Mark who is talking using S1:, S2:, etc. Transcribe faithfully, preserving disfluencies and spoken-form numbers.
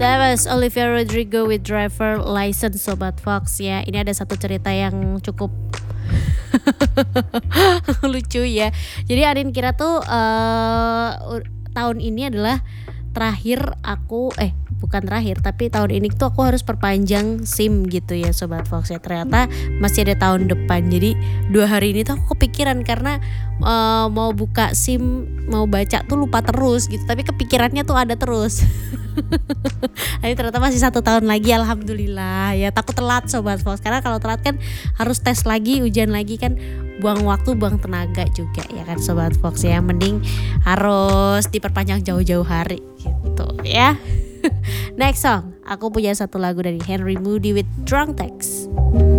S1: That was Olivia Rodrigo with Driver License, Sobat Fox ya. Ini ada satu cerita yang cukup lucu ya. Jadi Arin kira tuh uh, tahun ini adalah terakhir aku eh bukan terakhir tapi tahun ini tuh aku harus perpanjang SIM gitu ya Sobat Fox ya. Ternyata masih ada tahun depan. Jadi dua hari ini tuh aku kepikiran karena uh, mau buka SIM, mau baca tuh lupa terus gitu. Tapi kepikirannya tuh ada terus. Ini ternyata masih satu tahun lagi, alhamdulillah ya. Takut telat Sobat Fox, karena kalau telat kan harus tes lagi, ujian lagi kan, buang waktu, buang tenaga juga ya kan Sobat Fox ya. Mending harus diperpanjang jauh-jauh hari gitu ya. Next song, aku punya satu lagu dari Henry Moody with Drunk Text.